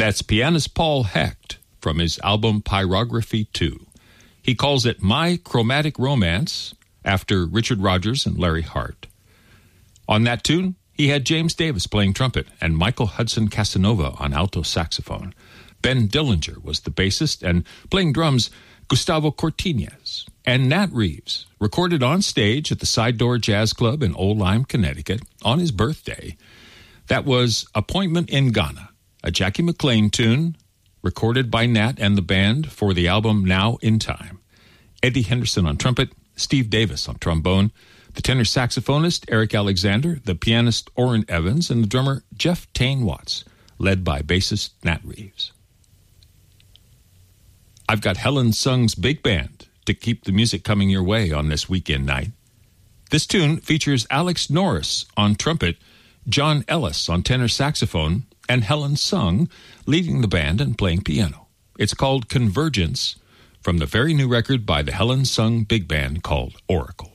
That's pianist Paul Hecht from his album Pyrography 2. He calls it My Chromatic Romance, after Richard Rodgers and Larry Hart. On that tune, he had James Davis playing trumpet and Michael Hudson Casanova on alto saxophone. Ben Dillinger was the bassist, and playing drums, Gustavo Cortinez. And Nat Reeves, recorded on stage at the Side Door Jazz Club in Old Lyme, Connecticut, on his birthday. That was Appointment in Ghana, a Jackie McLean tune, recorded by Nat and the band for the album Now in Time. Eddie Henderson on trumpet, Steve Davis on trombone, the tenor saxophonist Eric Alexander, the pianist Orrin Evans, and the drummer Jeff Tane Watts, led by bassist Nat Reeves. I've got Helen Sung's Big Band to keep the music coming your way on this weekend night. This tune features Alex Norris on trumpet, John Ellis on tenor saxophone, and Helen Sung leading the band and playing piano. It's called Convergence, from the very new record by the Helen Sung Big Band called Oracle.